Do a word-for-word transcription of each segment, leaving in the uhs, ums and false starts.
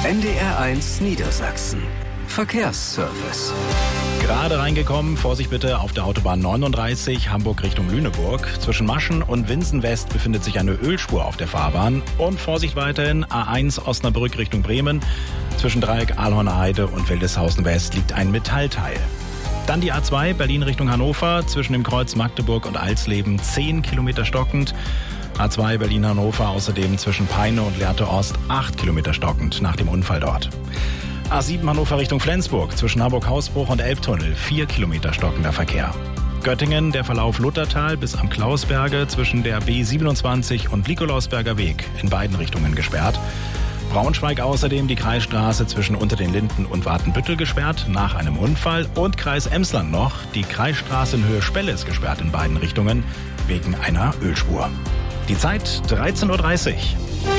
N D R eins Niedersachsen. Verkehrsservice. Gerade reingekommen, Vorsicht bitte auf der Autobahn neununddreißig, Hamburg Richtung Lüneburg. Zwischen Maschen und Winsen West befindet sich eine Ölspur auf der Fahrbahn. Und Vorsicht weiterhin, A eins Osnabrück Richtung Bremen. Zwischen Dreieck Ahlhorner Heide und Wildeshausen West liegt ein Metallteil. Dann die A zwei Berlin Richtung Hannover, zwischen dem Kreuz Magdeburg und Alsleben zehn Kilometer stockend. A zwei Berlin-Hannover außerdem zwischen Peine und Lehrte Ost acht Kilometer stockend nach dem Unfall dort. A sieben Hannover Richtung Flensburg, zwischen Hamburg-Hausbruch und Elbtunnel vier Kilometer stockender Verkehr. Göttingen, der Verlauf Luthertal bis am Klausberge zwischen der B siebenundzwanzig und Nikolausberger Weg in beiden Richtungen gesperrt. Braunschweig außerdem die Kreisstraße zwischen Unter den Linden und Watenbüttel gesperrt nach einem Unfall. Und Kreis Emsland noch, die Kreisstraße in Höhe Spelle ist gesperrt in beiden Richtungen wegen einer Ölspur. Die Zeit dreizehn Uhr dreißig.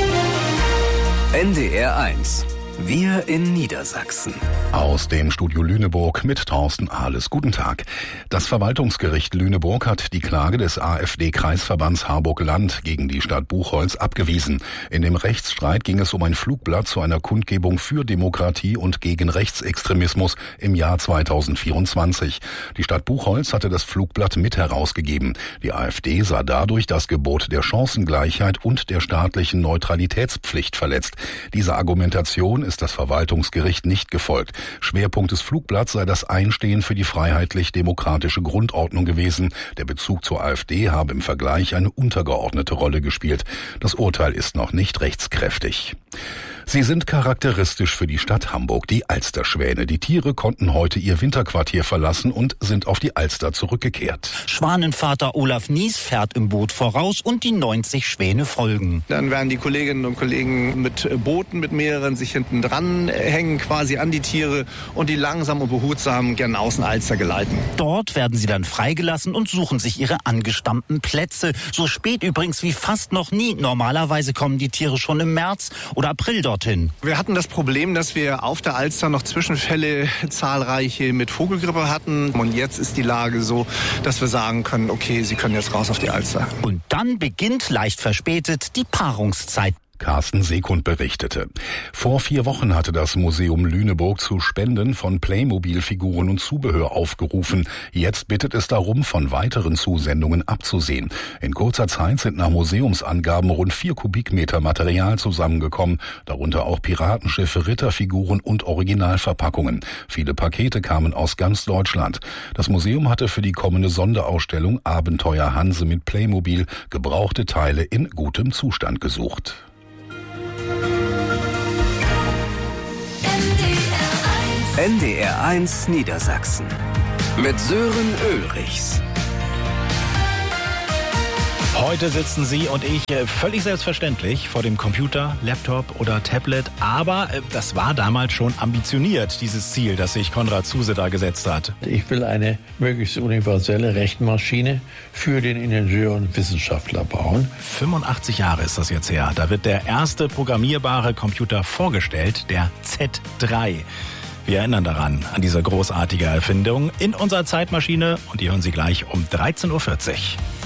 N D R eins. Wir in Niedersachsen. Aus dem Studio Lüneburg mit Thorsten Ahles. Guten Tag. Das Verwaltungsgericht Lüneburg hat die Klage des AfD-Kreisverbands Harburg-Land gegen die Stadt Buchholz abgewiesen. In dem Rechtsstreit ging es um ein Flugblatt zu einer Kundgebung für Demokratie und gegen Rechtsextremismus im Jahr zweitausendvierundzwanzig. Die Stadt Buchholz hatte das Flugblatt mit herausgegeben. Die AfD sah dadurch das Gebot der Chancengleichheit und der staatlichen Neutralitätspflicht verletzt. Diese Argumentation ist das Verwaltungsgericht nicht gefolgt. Schwerpunkt des Flugblatts sei das Einstehen für die freiheitlich-demokratische Grundordnung gewesen. Der Bezug zur AfD habe im Vergleich eine untergeordnete Rolle gespielt. Das Urteil ist noch nicht rechtskräftig. Sie sind charakteristisch für die Stadt Hamburg, die Alsterschwäne. Die Tiere konnten heute ihr Winterquartier verlassen und sind auf die Alster zurückgekehrt. Schwanenvater Olaf Nies fährt im Boot voraus und die neunzig Schwäne folgen. Dann werden die Kolleginnen und Kollegen mit Booten, mit mehreren sich hinten dran hängen, quasi an die Tiere und die langsam und behutsam gen Außenalster geleiten. Dort werden sie dann freigelassen und suchen sich ihre angestammten Plätze. So spät übrigens wie fast noch nie. Normalerweise kommen die Tiere schon im März oder April dorthin. Wir hatten das Problem, dass wir auf der Alster noch Zwischenfälle zahlreiche mit Vogelgrippe hatten. Und jetzt ist die Lage so, dass wir sagen können, okay, sie können jetzt raus auf die Alster. Und dann beginnt leicht verspätet die Paarungszeit. Carsten Sekund berichtete. Vor vier Wochen hatte das Museum Lüneburg zu Spenden von Playmobil-Figuren und Zubehör aufgerufen. Jetzt bittet es darum, von weiteren Zusendungen abzusehen. In kurzer Zeit sind nach Museumsangaben rund vier Kubikmeter Material zusammengekommen, darunter auch Piratenschiffe, Ritterfiguren und Originalverpackungen. Viele Pakete kamen aus ganz Deutschland. Das Museum hatte für die kommende Sonderausstellung Abenteuer Hanse mit Playmobil gebrauchte Teile in gutem Zustand gesucht. N D R eins Niedersachsen mit Sören Ulrichs. Heute sitzen Sie und ich völlig selbstverständlich vor dem Computer, Laptop oder Tablet. Aber das war damals schon ambitioniert, dieses Ziel, das sich Konrad Zuse da gesetzt hat. Ich will eine möglichst universelle Rechenmaschine für den Ingenieur und Wissenschaftler bauen. fünfundachtzig Jahre ist das jetzt her. Da wird der erste programmierbare Computer vorgestellt, der Z drei. Wir erinnern daran, an diese großartige Erfindung in unserer Zeitmaschine. Und die hören Sie gleich um dreizehn Uhr vierzig.